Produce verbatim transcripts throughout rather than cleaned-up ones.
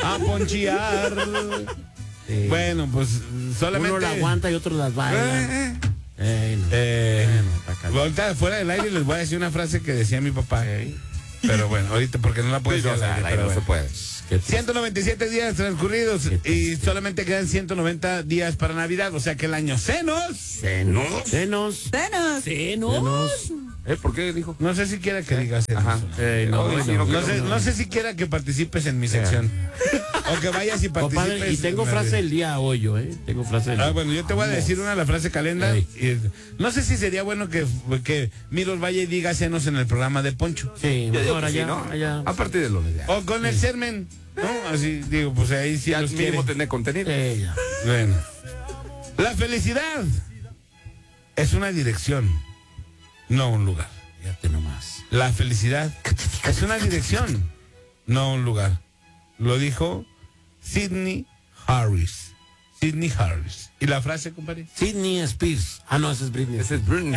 a ponchear. Sí. Bueno, pues solamente... Uno la aguanta y otro las baila. Eh, Eh, no. eh, Bueno, ahorita fuera del aire les voy a decir una frase que decía mi papá. Eh. Pero bueno, ahorita porque no la puedo decir al aire, pero no bueno. se puede. ciento noventa y siete días transcurridos y solamente quedan ciento noventa días para Navidad, o sea que el año senos. Senos. Senos. Senos. Senos. ¿Eh? ¿Por qué dijo? No sé si quiera que digas senos. Ajá. Eh, no, Oye, bueno, sí, no, No que sé, no sé si quiera que participes en mi sección. O que vayas y participes. Compadre, y tengo en- frase del día hoy, yo, ¿eh? Tengo frase del Ah, día. bueno, yo te voy a decir una, la frase calenda. Ey. Y, no sé si sería bueno que, que Miros vaya y diga senos en el programa de Poncho. Sí, Yo digo mejor que sí, allá, ¿no? allá. A partir del lunes ya. O con el sermen, ¿no? Así, digo, pues ahí sí Ya los mínimo quiere. tener contenido. Eh, ya. Bueno. La felicidad es una dirección, no un lugar. Fíjate nomás. La felicidad es una dirección, no un lugar. Lo dijo Sidney Harris. Sidney Harris. ¿Y la frase, compadre? Sidney Spears. Ah, no, ese es Britney. Ese es Britney.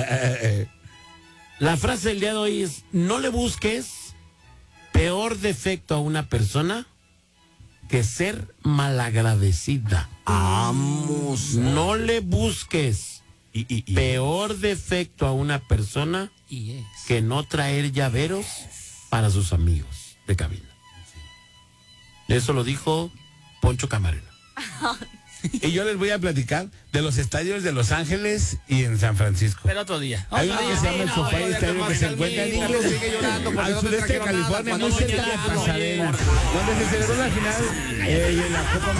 La frase del día de hoy es: no le busques peor defecto a una persona que ser malagradecida. Vamos. No le busques Y, y, y. peor defecto a una persona que no traer llaveros para sus amigos de cabina. Eso lo dijo Poncho Camarena. Y yo les voy a platicar de los estadios de Los Ángeles y en San Francisco. Pero otro día. Hay uno que se llama el no, Sofá no, Estadio no, que se no, encuentra en no, Ingles, no, sigue llorando porque al no te sureste de trajeron nada California, cuando muy cerca de mañana, Pasadena, oye. donde se celebró la final eh, y la Copa